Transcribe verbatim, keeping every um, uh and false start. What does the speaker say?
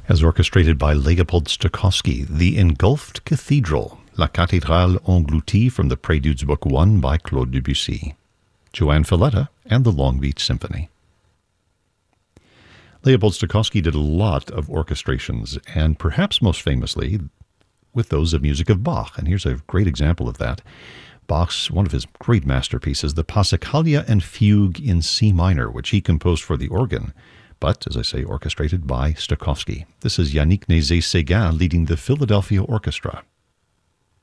as orchestrated by Leopold Stokowski, The Engulfed Cathedral, La Cathédrale Engloutie from the Préludes Book one by Claude Debussy, Joanne Falletta, and the Long Beach Symphony. Leopold Stokowski did a lot of orchestrations, and perhaps most famously with those of music of Bach, and here's a great example of that. Bach's, one of his great masterpieces, the Passacaglia and Fugue in C minor, which he composed for the organ, but, as I say, orchestrated by Stokowski. This is Yannick Nézet-Séguin leading the Philadelphia Orchestra.